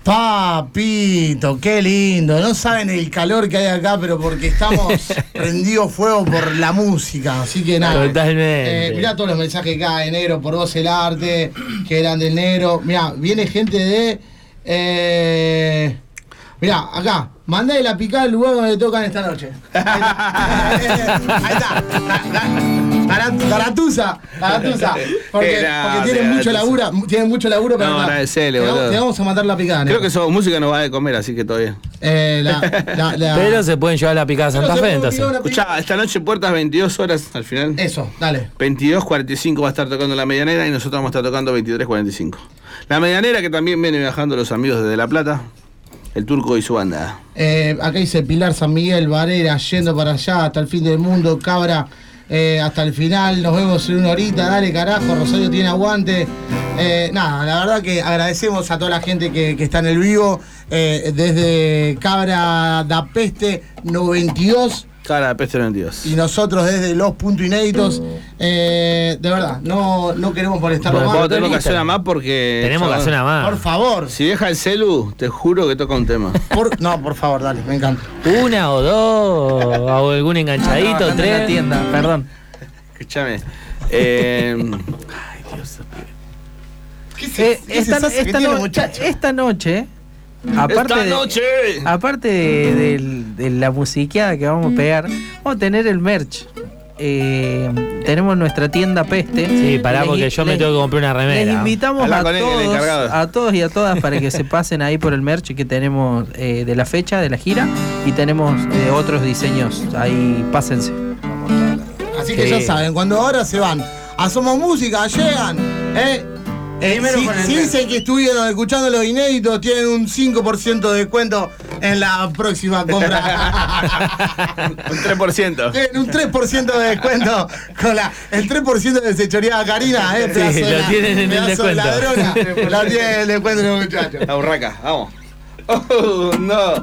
Papito, qué lindo. No saben el calor que hay acá, pero porque estamos prendidos fuego por la música. Así que nada. Totalmente. Mirá todos los mensajes que caen, negro, por vos el arte, que eran del negro. Mirá, viene gente de. Mirá, acá. Mandale la picada al lugar donde tocan esta noche. Ahí está. Garatuza. Porque tienen mucho laburo, pero no, agradecele, boludo. te vamos a matar la picada. Creo que eso música no va a comer, así que todo bien. Pero se pueden llevar la picada a Santa Fe, entonces. Escuchá, esta noche puertas 22 horas al final. Eso, dale. 22:45 va a estar tocando La Medianera y nosotros vamos a estar tocando 23:45. La Medianera, que también viene viajando los amigos desde La Plata. El Turco y su banda. Acá dice Pilar San Miguel, Varela, yendo para allá hasta el fin del mundo, Cabra, hasta el final, nos vemos en una horita, dale carajo, Rosario tiene aguante. Nada, la verdad que agradecemos a toda la gente que está en el vivo, desde Cabra da Peste 92. Cara de Peste 92. Y nosotros desde Los Puntos Inéditos, de verdad, no queremos molestarlo más. Tenemos que hacer una más porque... Tenemos que hacer una más. Por favor. Si deja el celu, te juro que toca un tema. Por favor, dale, me encanta. Una o dos, o algún enganchadito, no, tres. en la tienda, perdón. Escúchame. Ay, Dios. Esta noche, aparte de la musiqueada que vamos a pegar, vamos a tener el merch. Tenemos nuestra tienda Peste. Sí, pará, porque yo me tengo que comprar una remera. Les invitamos a todos y a todas para que se pasen ahí por el merch que tenemos de la fecha, de la gira, y tenemos otros diseños. Ahí pásense. Así que ya saben, cuando ahora se van a Somos Música, llegan, si dicen que estuvieron escuchando los inéditos, tienen un 5% de descuento en la próxima compra. Un 3%. Tienen un 3% de descuento con el 3% de sechoreada Karina, Sí, lo tienen en el descuento. Ladrona, la tienen en el descuento los muchachos. La burraca, vamos. Oh, no.